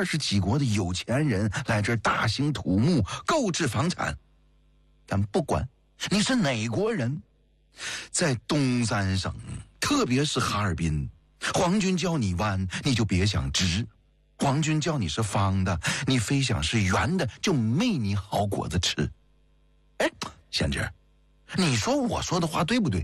20几国的有钱人来这儿大兴土木，购置房产。但不管你是哪国人，在东三省，特别是哈尔滨，皇军叫你弯，你就别想直；皇军叫你是方的，你非想是圆的，就没你好果子吃。哎，贤侄，你说我说的话对不对？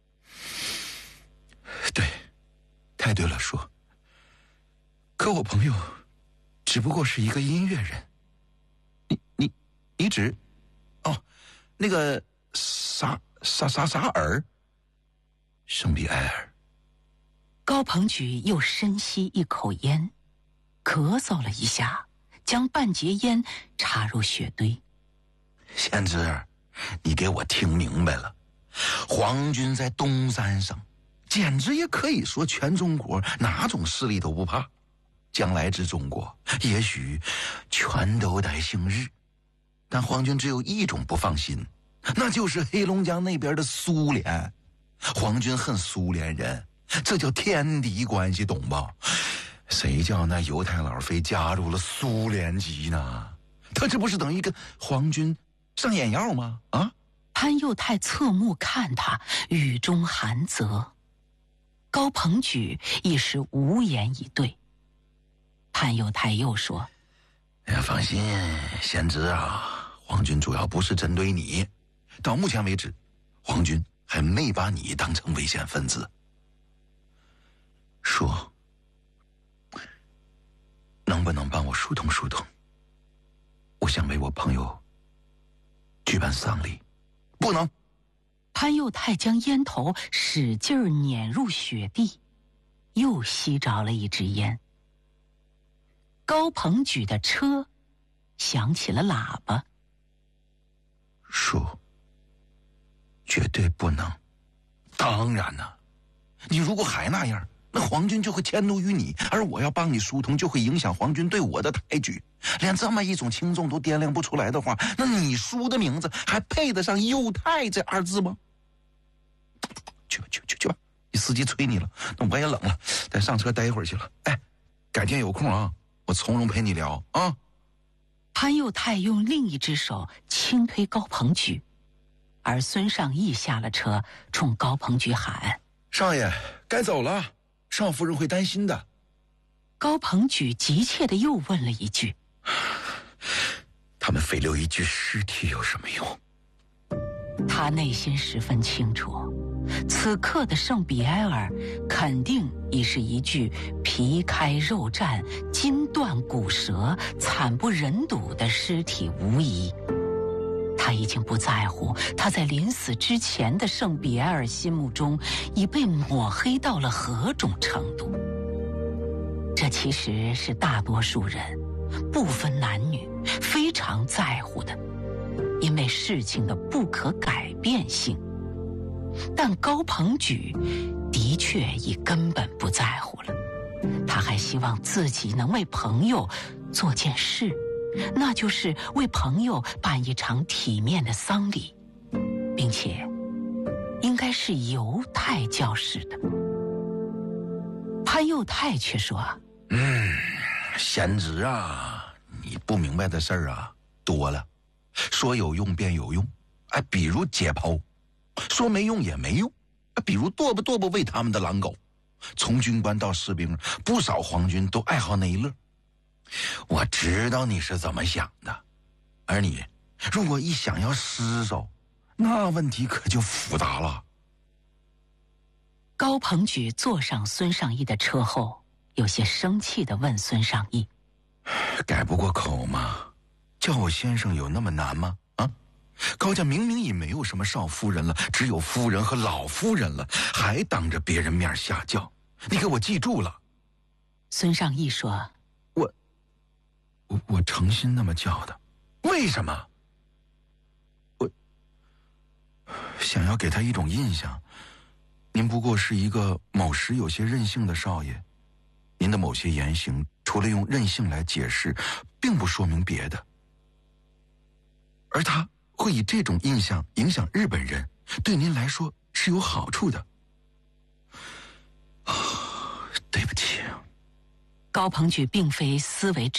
对，太对了说。可我朋友只不过是一个音乐人。你指那个啥尔，圣比埃尔。 高鹏举又深吸一口烟，咳嗽了一下，将半截烟插入雪堆。 贤侄，你给我听明白了，皇军在东三省，简直也可以说全中国哪种势力都不怕。将来之中国，也许全都得姓日，但皇军只有一种不放心，那就是黑龙江那边的苏联。皇军恨苏联人，这叫天敌关系，懂吧？谁叫那犹太佬非加入了苏联籍呢？他这不是等于跟皇军上眼药吗？啊！ 潘佑泰侧目看他，语中含责。高鹏举已是无言以对。潘佑泰又说： 哎呀，放心，贤侄啊，皇军主要不是针对你，到目前为止，皇军还没把你当成危险分子。说，能不能帮我疏通疏通？我想为我朋友举办丧礼。不能。 潘佑泰将烟头使劲碾入雪地，又吸着了一支烟。高鹏举的车响起了喇叭。 说，绝对不能。当然呢，你如果还那样，那皇军就会迁怒于你，而我要帮你疏通，就会影响皇军对我的抬举。连这么一种轻重都掂量不出来的话，那你叔的名字还配得上犹太这2字吗？去吧，你司机催你了，那我也冷了，得上车待一会儿去了。哎，改天有空啊，我从容陪你聊啊。 潘佑泰用另一只手轻推高鹏举，而孙尚义下了车，冲高鹏举喊： 少爷，该走了，少夫人会担心的。 高鹏举急切地又问了一句： 他们非留一具尸体有什么用？ 他内心十分清楚，此刻的圣比埃尔肯定已是一具皮开肉绽、筋断骨折、惨不忍睹的尸体无疑。他已经不在乎他在临死之前的圣比埃尔心目中已被抹黑到了何种程度。这其实是大多数人，不分男女，非常在乎的，因为事情的不可改变性。但高鹏举的确已根本不在乎了，他还希望自己能为朋友做件事，那就是为朋友办一场体面的丧礼，并且应该是犹太教式的。潘佑泰却说： 贤侄啊，你不明白的事儿啊多了，说有用便有用，哎，比如解剖；说没用也没用，比如剁吧喂他们的狼狗。从军官到士兵，不少皇军都爱好那一乐。我知道你是怎么想的，而你如果一想要失手，那问题可就复杂了。 高鹏举坐上孙尚义的车后，有些生气地问孙尚义： 改不过口吗？叫我先生有那么难吗？啊，高家明明已没有什么少夫人了，只有夫人和老夫人了，还当着别人面下轿，你给我记住了。 孙尚义说： 我诚心那么叫的。为什么？我想要给他一种印象，您不过是一个某时有些任性的少爷，您的某些言行除了用任性来解释，并不说明别的。而他会以这种印象影响日本人，对您来说是有好处的。对不起。 高鹏举并非思维